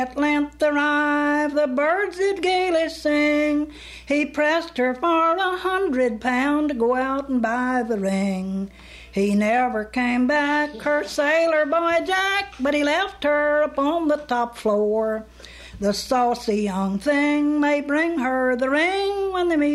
At length arrived, the birds did gaily sing. He pressed her for £100 to go out and buy the ring. He never came back, her sailor boy Jack, but he left her upon the top floor. The saucy young thing may bring her the ring when they meet